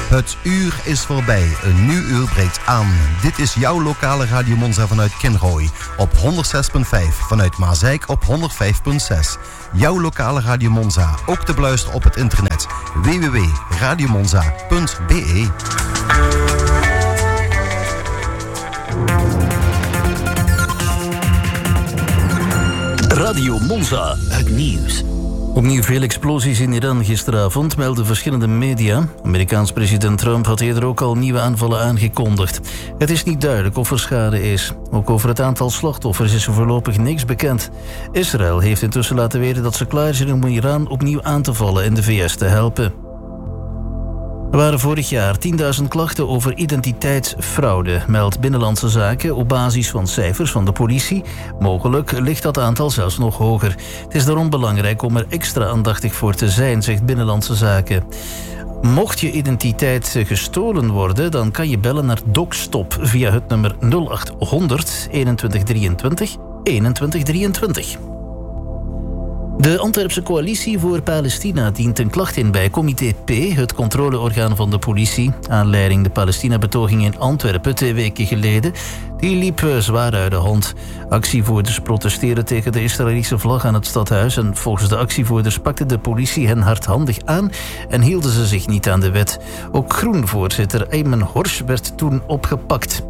Het uur is voorbij, een nieuw uur breekt aan. Dit is jouw lokale Radio Monza vanuit Kinrooi op 106.5, vanuit Maasijk op 105.6. Jouw lokale Radio Monza, ook te beluisteren op het internet www.radiomonza.be. Radio Monza, het nieuws. Opnieuw veel explosies in Iran gisteravond, melden verschillende media. Amerikaans president Trump had eerder ook al nieuwe aanvallen aangekondigd. Het is niet duidelijk of er schade is. Ook over het aantal slachtoffers is er voorlopig niks bekend. Israël heeft intussen laten weten dat ze klaar zijn om Iran opnieuw aan te vallen en de VS te helpen. Er waren vorig jaar 10.000 klachten over identiteitsfraude, meldt Binnenlandse Zaken op basis van cijfers van de politie. Mogelijk ligt dat aantal zelfs nog hoger. Het is daarom belangrijk om er extra aandachtig voor te zijn, zegt Binnenlandse Zaken. Mocht je identiteit gestolen worden, dan kan je bellen naar DocStop via het nummer 0800 2123 2123. De Antwerpse Coalitie voor Palestina dient een klacht in bij Comité P, het controleorgaan van de politie. Aanleiding de Palestina-betoging in Antwerpen 2 weken geleden. Die liep zwaar uit de hand. Actievoerders protesteerden tegen de Israëlische vlag aan het stadhuis en volgens de actievoerders pakte de politie hen hardhandig aan en hielden ze zich niet aan de wet. Ook Groen-voorzitter Ayman Horsch werd toen opgepakt.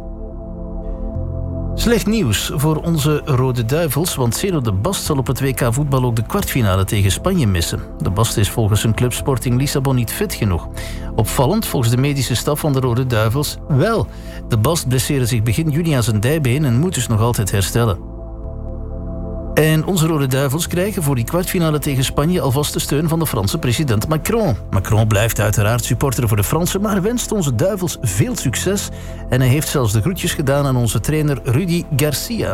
Slecht nieuws voor onze Rode Duivels, want Zeno de Bast zal op het WK voetbal ook de kwartfinale tegen Spanje missen. De Bast is volgens zijn club Sporting Lissabon niet fit genoeg. Opvallend volgens de medische staf van de Rode Duivels wel. De Bast blesseerde zich begin juni aan zijn dijbeen en moet dus nog altijd herstellen. En onze Rode Duivels krijgen voor die kwartfinale tegen Spanje alvast de steun van de Franse president Macron. Macron blijft uiteraard supporter voor de Fransen, maar wenst onze Duivels veel succes. En hij heeft zelfs de groetjes gedaan aan onze trainer Rudy Garcia.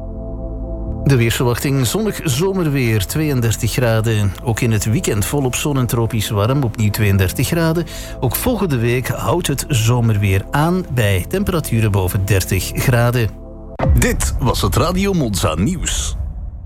De weersverwachting: zonnig zomerweer, 32 graden. Ook in het weekend volop zon en tropisch warm, opnieuw 32 graden. Ook volgende week houdt het zomerweer aan bij temperaturen boven 30 graden. Dit was het Radio Monza nieuws.